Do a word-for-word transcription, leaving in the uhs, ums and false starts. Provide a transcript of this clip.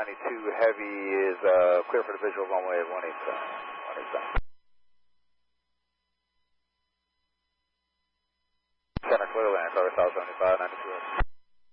ninety-two Heavy is uh, clear for the visual runway at one eight seven. one eight seven. Center clear land, cover south seventy-five, ninety-two.